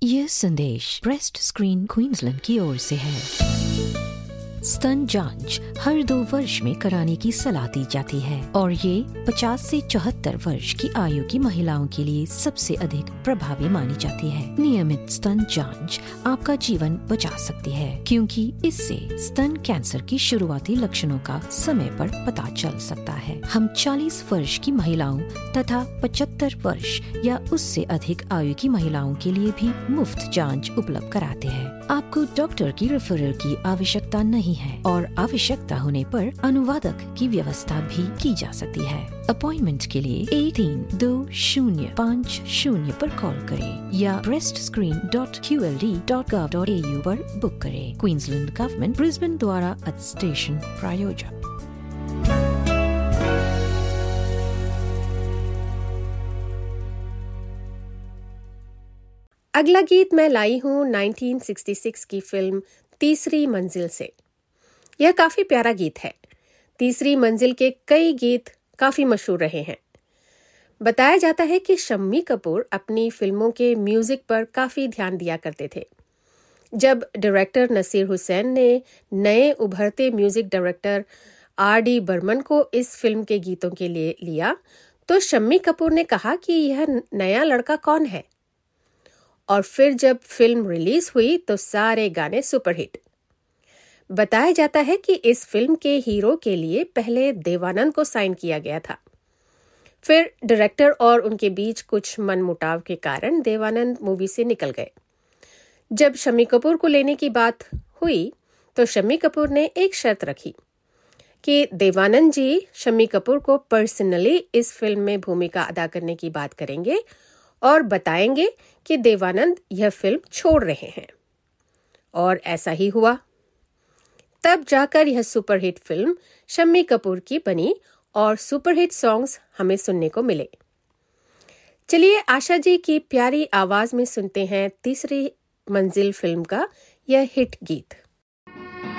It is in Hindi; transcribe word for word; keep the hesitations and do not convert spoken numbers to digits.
यह संदेश ब्रेस्ट स्क्रीन क्वींसलैंड की ओर से है। स्तन जांच हर दो वर्ष में कराने की सलाह दी जाती है और ये पचास से चौहत्तर वर्ष की आयु की महिलाओं के लिए सबसे अधिक प्रभावी मानी जाती है। नियमित स्तन जांच आपका जीवन बचा सकती है, क्योंकि इससे स्तन कैंसर की शुरुआती लक्षणों का समय पर पता चल सकता है। हम चालीस वर्ष की महिलाओं तथा पचहत्तर वर्ष या उससे अधिक आयु की महिलाओं के लिए भी मुफ्त जांच उपलब्ध कराते हैं। आपको डॉक्टर की रेफरल की आवश्यकता नहीं है और आवश्यकता होने पर अनुवादक की व्यवस्था भी की जा सकती है। अपॉइंटमेंट के लिए एक तीन दो शून्य पाँच शून्य पर कॉल करें या breast screen dot Q L D dot gov dot A you पर बुक करें। क्वींसलैंड गवर्नमेंट ब्रिस्बेन द्वारा स्टेशन प्रायोजक। अगला गीत मैं लाई हूँ उन्नीस सौ छियासठ की फिल्म तीसरी मंजिल से। यह काफी प्यारा गीत है। तीसरी मंजिल के कई गीत काफी मशहूर रहे हैं। बताया जाता है कि शम्मी कपूर अपनी फिल्मों के म्यूजिक पर काफी ध्यान दिया करते थे। जब डायरेक्टर नसीर हुसैन ने नए उभरते music director R D Burman को इस फिल्म के गीतों के लिए लिया, तो शम्मी कपूर ने कहा कि यह नया लड़का कौन है। और फिर जब फिल्म रिलीज हुई तो सारे गाने सुपरहिट। बताया जाता है कि इस फिल्म के हीरो के लिए पहले देवानंद को साइन किया गया था। फिर डायरेक्टर और उनके बीच कुछ मनमुटाव के कारण देवानंद मूवी से निकल गए। जब शम्मी कपूर को लेने की बात हुई तो शम्मी कपूर ने एक शर्त रखी कि देवानंद जी शम्मी कपूर को पर्सनली इस फिल्म में भूमिका अदा करने की बात करेंगे और बताएंगे कि देवानंद यह फिल्म छोड़ रहे हैं। और ऐसा ही हुआ। तब जाकर यह सुपरहिट फिल्म शम्मी कपूर की बनी और सुपरहिट सॉन्ग्स हमें सुनने को मिले। चलिए आशा जी की प्यारी आवाज में सुनते हैं तीसरी मंजिल फिल्म का यह हिट गीत।